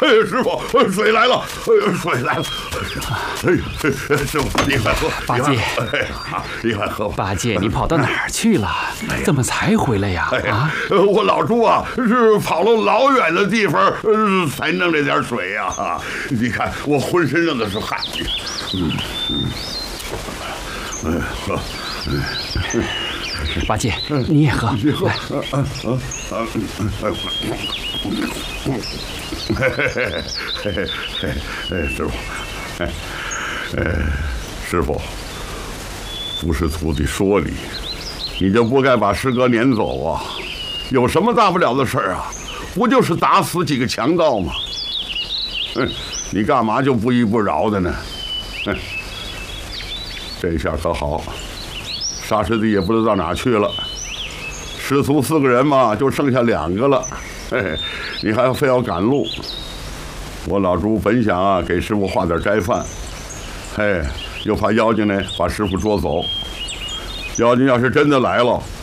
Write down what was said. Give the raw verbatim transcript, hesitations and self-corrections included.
哎，师傅，水来了，水来了！哎呀，师傅，你快喝！ 八戒， 你快喝吧。 八戒，你跑到哪儿去了？怎么才回来呀？啊， 我老猪啊，是跑了老远的地方，才弄这点水呀。你看我浑身上的是汗。嗯嗯，哎，喝。 八戒，你也喝。 你喝。 来。 嗯嗯嗯嗯。嘿嘿嘿嘿嘿嘿，哎，师傅，哎，哎，师傅，不是徒弟说你，你就不该把师哥撵走啊！有什么大不了的事儿啊？不就是打死几个强盗吗？嗯，你干嘛就不依不饶的呢？嗯，这下可好，沙师弟也不知道哪去了。师徒四个人嘛，就剩下两个了。嘿嘿，你还非要赶路。我老猪本想啊给师傅画点斋饭，嘿，又怕妖精呢把师傅捉走。妖精要是真的来了，